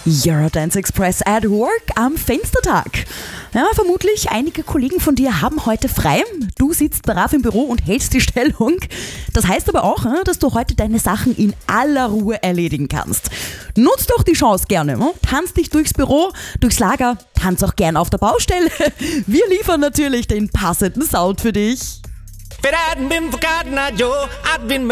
Eurodance Express at Work am Fenstertag. Ja, vermutlich einige Kollegen von dir haben heute frei. Du sitzt brav im Büro und hältst die Stellung. Das heißt aber auch, dass du heute deine Sachen in aller Ruhe erledigen kannst. Nutz doch die Chance gerne. Tanz dich durchs Büro, durchs Lager, tanz auch gern auf der Baustelle. Wir liefern natürlich den passenden Sound für dich. If it hadn't been for Cotton Eye Joe, I'd been